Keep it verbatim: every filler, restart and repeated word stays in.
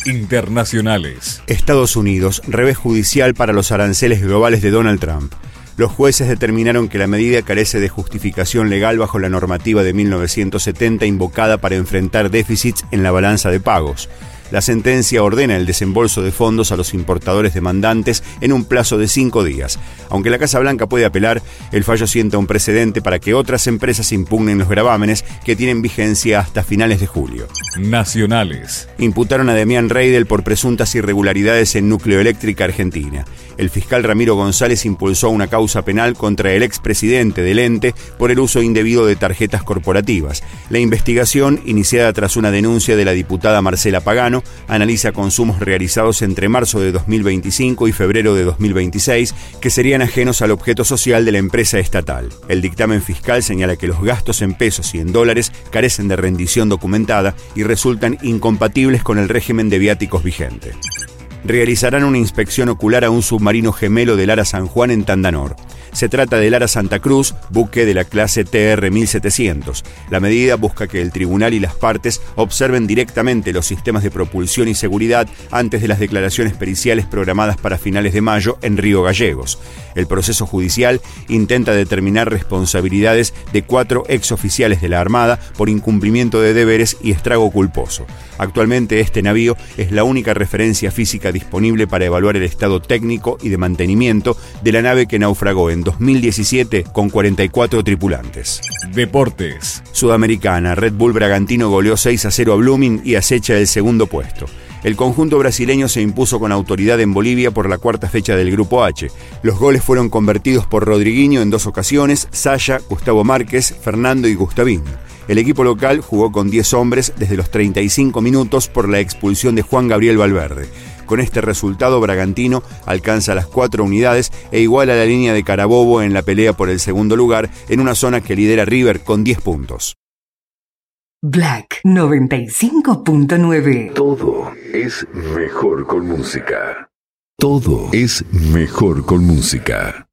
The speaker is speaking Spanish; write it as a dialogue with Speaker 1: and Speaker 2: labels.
Speaker 1: Internacionales.
Speaker 2: Estados Unidos, revés judicial para los aranceles globales de Donald Trump. Los jueces determinaron que la medida carece de justificación legal bajo la normativa de mil novecientos setenta invocada para enfrentar déficits en la balanza de pagos. La sentencia ordena el desembolso de fondos a los importadores demandantes en un plazo de cinco días. Aunque la Casa Blanca puede apelar, el fallo sienta un precedente para que otras empresas impugnen los gravámenes que tienen vigencia hasta finales de julio.
Speaker 1: Nacionales.
Speaker 2: Imputaron a Demián Reidel por presuntas irregularidades en Nucleoeléctrica Argentina. El fiscal Ramiro González impulsó una causa penal contra el expresidente del ente por el uso indebido de tarjetas corporativas. La investigación, iniciada tras una denuncia de la diputada Marcela Pagano, analiza consumos realizados entre marzo de dos mil veinticinco y febrero de dos mil veintiséis que serían ajenos al objeto social de la empresa estatal. El dictamen fiscal señala que los gastos en pesos y en dólares carecen de rendición documentada y resultan incompatibles con el régimen de viáticos vigente. Realizarán una inspección ocular a un submarino gemelo del Ara San Juan en Tandanor. Se trata del Ara Santa Cruz, buque de la clase T R mil setecientos. La medida busca que el tribunal y las partes observen directamente los sistemas de propulsión y seguridad antes de las declaraciones periciales programadas para finales de mayo en Río Gallegos. El proceso judicial intenta determinar responsabilidades de cuatro exoficiales de la Armada por incumplimiento de deberes y estrago culposo. Actualmente este navío es la única referencia física disponible para evaluar el estado técnico y de mantenimiento de la nave que naufragó en dos mil diecisiete con cuarenta y cuatro tripulantes.
Speaker 1: Deportes.
Speaker 2: Sudamericana, Red Bull Bragantino goleó seis a cero a Blooming y acecha el segundo puesto. El conjunto brasileño se impuso con autoridad en Bolivia por la cuarta fecha del Grupo H. Los goles fueron convertidos por Rodriguinho en dos ocasiones, Saya, Gustavo Márquez, Fernando y Gustavinho. El equipo local jugó con diez hombres desde los treinta y cinco minutos por la expulsión de Juan Gabriel Valverde. Con este resultado, Bragantino alcanza las cuatro unidades e iguala la línea de Carabobo en la pelea por el segundo lugar en una zona que lidera River con diez puntos.
Speaker 3: Black noventa y cinco punto nueve.
Speaker 4: Todo es mejor con música. Todo es mejor con música.